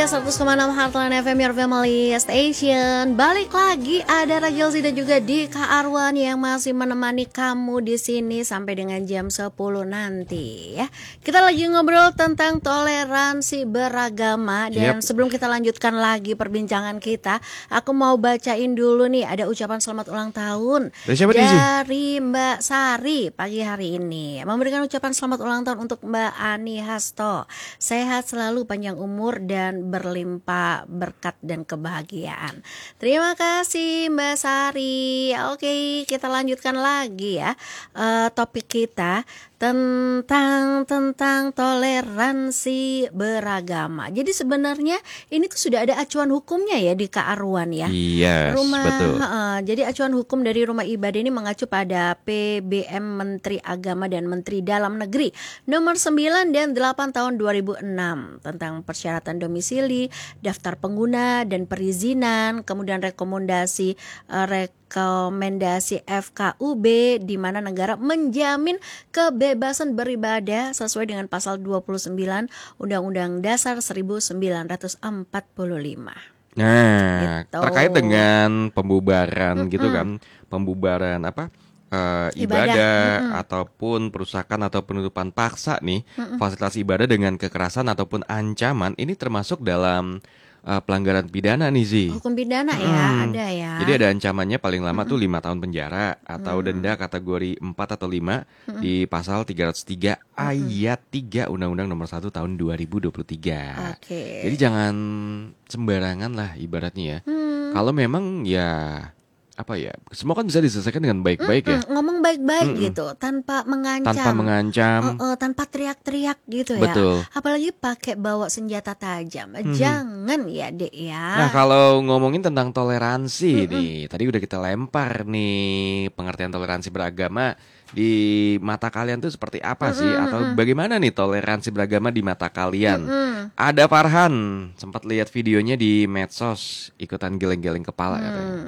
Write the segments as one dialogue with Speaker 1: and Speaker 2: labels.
Speaker 1: ya 100,6 Heartland FM Your Family Station. Balik lagi ada Ragelzi dan juga Dika Arwan yang masih menemani kamu di sini sampai dengan jam 10 nanti ya. Kita lagi ngobrol tentang toleransi beragama dan sebelum kita lanjutkan lagi perbincangan kita, aku mau bacain dulu nih ada ucapan selamat ulang tahun dari Mbak Sari pagi hari ini. Memberikan ucapan selamat ulang tahun untuk Mbak Ani Hasto. Sehat selalu, panjang umur dan berlimpah berkat dan kebahagiaan. Terima kasih Mbak Sari. Oke, kita lanjutkan lagi ya topik kita tentang toleransi beragama. Jadi sebenarnya ini tuh sudah ada acuan hukumnya ya di Kak Arwan ya.
Speaker 2: Yes, betul.
Speaker 1: Jadi acuan hukum dari rumah ibadah ini mengacu pada PBM Menteri Agama dan Menteri Dalam Negeri nomor 9 dan 8 tahun 2006 tentang persyaratan domisili, daftar pengguna dan perizinan, kemudian rekomendasi FKUB di mana negara menjamin kebebasan beribadah sesuai dengan pasal 29 Undang-Undang Dasar 1945.
Speaker 2: Nah,
Speaker 1: gitu.
Speaker 2: Terkait dengan pembubaran gitu kan, pembubaran ibadah ataupun perusakan atau penutupan paksa nih, fasilitas ibadah dengan kekerasan ataupun ancaman ini termasuk dalam pelanggaran pidana nih Zi.
Speaker 1: Hukum pidana ya, ada ya.
Speaker 2: Jadi ada ancamannya paling lama tuh 5 tahun penjara atau denda kategori 4 atau 5 di pasal 303 ayat 3 Undang-Undang Nomor 1 tahun 2023. Jadi jangan sembarangan lah ibaratnya ya. Kalau memang ya semua kan bisa diselesaikan dengan baik-baik ya.
Speaker 1: Ngomong baik-baik gitu, tanpa mengancam, tanpa teriak-teriak gitu ya.
Speaker 2: Betul.
Speaker 1: Apalagi pakai bawa senjata tajam, jangan ya Dek ya.
Speaker 2: Nah kalau ngomongin tentang toleransi nih, tadi udah kita lempar nih pengertian toleransi beragama di mata kalian tuh seperti apa sih? Atau bagaimana nih toleransi beragama di mata kalian? Ada Farhan, sempat lihat videonya di medsos, ikutan geleng-geleng kepala katanya.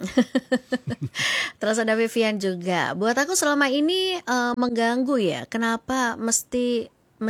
Speaker 1: Terus ada Vivian juga. Buat aku selama ini mengganggu ya. Kenapa mesti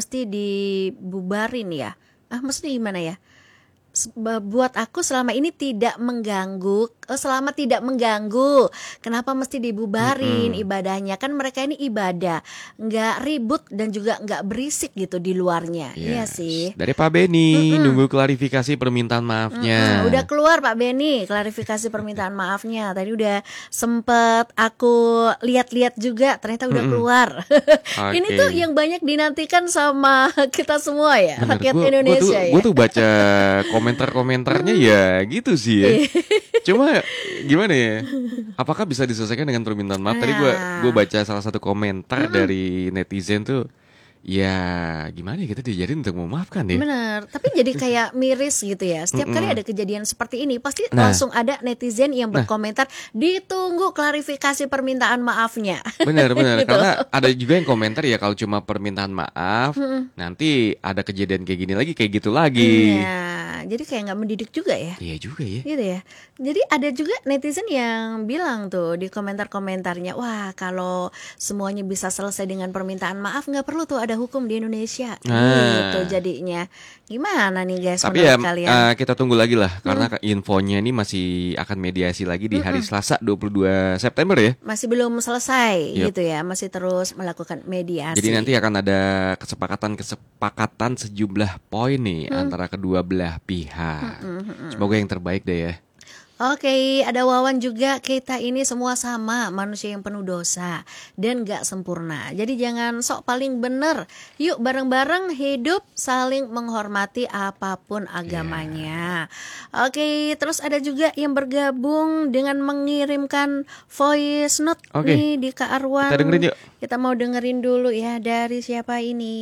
Speaker 1: dibubarin ya? Mesti gimana ya? Buat aku selama ini tidak mengganggu. Selama tidak mengganggu, kenapa mesti dibubarin ibadahnya? Kan mereka ini ibadah, nggak ribut dan juga nggak berisik gitu di luarnya. Iya sih.
Speaker 2: Dari Pak Beni nunggu klarifikasi permintaan maafnya.
Speaker 1: Udah keluar Pak Beni klarifikasi permintaan maafnya. Tadi udah sempet aku lihat-lihat juga, ternyata udah keluar. Ini tuh yang banyak dinantikan sama kita semua ya.
Speaker 2: Bener,
Speaker 1: rakyat Indonesia ya.
Speaker 2: Gue tuh baca komentar-komentarnya ya gitu sih ya. Cuma gimana ya? Apakah bisa diselesaikan dengan permintaan maaf? Tadi gue baca salah satu komentar dari netizen tuh. Ya gimana ya, kita diajarin untuk memaafkan ya.
Speaker 1: Bener, tapi jadi kayak miris gitu ya. Setiap kali ada kejadian seperti ini pasti langsung ada netizen yang berkomentar, ditunggu klarifikasi permintaan maafnya.
Speaker 2: Bener gitu. Karena ada juga yang komentar ya kalau cuma permintaan maaf, nanti ada kejadian kayak gini lagi, kayak gitu lagi.
Speaker 1: Iya, jadi kayak gak mendidik juga ya.
Speaker 2: Iya juga ya.
Speaker 1: Gitu ya. Jadi ada juga netizen yang bilang tuh di komentar-komentarnya, wah kalau semuanya bisa selesai dengan permintaan maaf, gak perlu tuh ada hukum di Indonesia. Gitu jadinya. Gimana nih guys?
Speaker 2: Tapi ya
Speaker 1: kalian?
Speaker 2: Kita tunggu lagi lah karena infonya ini masih akan mediasi lagi di hari Selasa 22 September ya.
Speaker 1: Masih belum selesai gitu ya. Masih terus melakukan mediasi.
Speaker 2: Jadi nanti akan ada kesepakatan sejumlah poin nih antara kedua belah pihak. Semoga yang terbaik deh ya.
Speaker 1: Oke, ada Wawan juga. Kita ini semua sama, manusia yang penuh dosa dan gak sempurna. Jadi jangan sok paling bener. Yuk bareng-bareng hidup saling menghormati apapun agamanya. Oke, terus ada juga yang bergabung dengan mengirimkan voice note nih di Kak Arwan.
Speaker 2: Kita dengerin yuk.
Speaker 1: Kita mau dengerin dulu ya, dari siapa ini?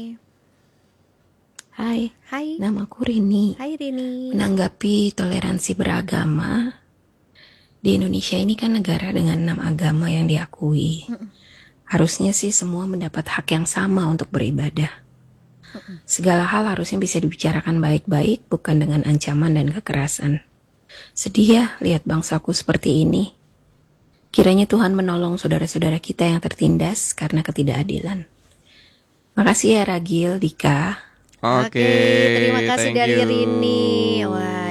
Speaker 3: Hai, namaku Rini.
Speaker 1: Hai Rini.
Speaker 3: Menanggapi toleransi beragama, di Indonesia ini kan negara dengan 6 agama yang diakui. Harusnya sih semua mendapat hak yang sama untuk beribadah. Segala hal harusnya bisa dibicarakan baik-baik, bukan dengan ancaman dan kekerasan. Sedih ya lihat bangsaku seperti ini. Kiranya Tuhan menolong saudara-saudara kita yang tertindas karena ketidakadilan. Makasih ya Ragil, Dika.
Speaker 1: Oke, terima kasih dari Rini.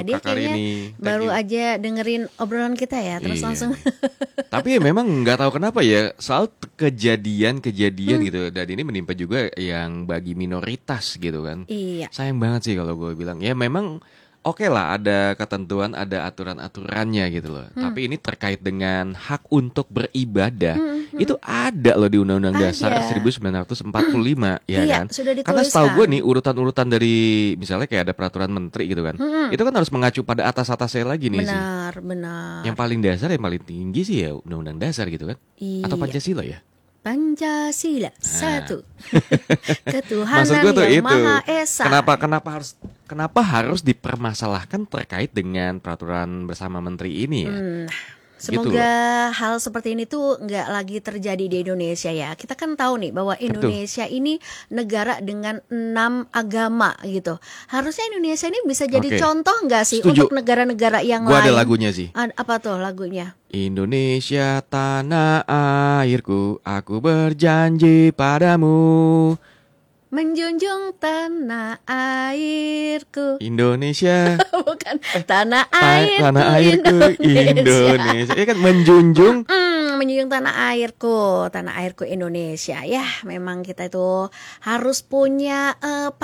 Speaker 1: dia kayaknya baru aja dengerin obrolan kita ya, terus langsung.
Speaker 2: Tapi memang nggak tahu kenapa ya, selalu kejadian gitu, dan ini menimpa juga yang bagi minoritas gitu kan.
Speaker 1: Iya.
Speaker 2: Sayang banget sih kalau gue bilang, ya memang oke lah ada ketentuan, ada aturan-aturannya gitu loh. Tapi ini terkait dengan hak untuk beribadah. Itu ada loh di Undang-Undang Dasar 1945 ya
Speaker 1: iya,
Speaker 2: kan.
Speaker 1: Sudah dituliskan.
Speaker 2: Karena setahu gue nih urutan-urutan dari misalnya kayak ada peraturan menteri gitu kan. Itu kan harus mengacu pada atas-atasnya lagi nih sih.
Speaker 1: Benar.
Speaker 2: Yang paling dasar, yang paling tinggi sih ya Undang-Undang Dasar gitu kan.
Speaker 1: Iya.
Speaker 2: Atau Pancasila ya?
Speaker 1: Pancasila satu. Ketuhanan
Speaker 2: Maksud gue tuh
Speaker 1: yang
Speaker 2: itu.
Speaker 1: Maha Esa.
Speaker 2: Kenapa harus dipermasalahkan terkait dengan peraturan bersama menteri ini ya?
Speaker 1: Semoga hal seperti ini tuh nggak lagi terjadi di Indonesia ya. Kita kan tahu nih bahwa Indonesia ini negara dengan 6 agama gitu. Harusnya Indonesia ini bisa jadi contoh nggak sih untuk negara-negara yang lain?
Speaker 2: Gua ada lagunya sih.
Speaker 1: Apa tuh lagunya?
Speaker 2: Indonesia tanah airku, aku berjanji padamu.
Speaker 1: Menjunjung tanah airku.
Speaker 2: Indonesia.
Speaker 1: Bukan tanah airku.
Speaker 2: Tanah airku Indonesia. Ya kan menjunjung.
Speaker 1: Menjunjung tanah airku Indonesia. Ya, memang kita itu harus punya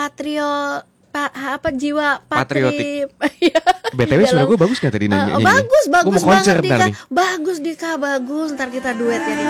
Speaker 1: jiwa patriotik.
Speaker 2: BTW suara gue bagus gak tadi nanya?
Speaker 1: Bagus
Speaker 2: Gue mau konser
Speaker 1: banget Dika.
Speaker 2: nih.
Speaker 1: Bagus Dika, bagus. Ntar kita duet ya Dika.